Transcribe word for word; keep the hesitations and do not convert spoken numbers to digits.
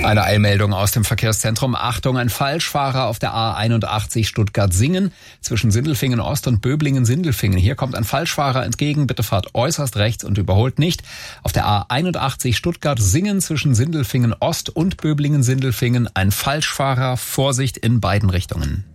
Eine Eilmeldung aus dem Verkehrszentrum. Achtung, ein Falschfahrer auf der A einundachtzig Stuttgart-Singen zwischen Sindelfingen Ost und Böblingen-Sindelfingen. Hier kommt ein Falschfahrer entgegen. Bitte fahrt äußerst rechts und überholt nicht. Auf der A einundachtzig Stuttgart-Singen zwischen Sindelfingen Ost und Böblingen-Sindelfingen ein Falschfahrer. Vorsicht in beiden Richtungen.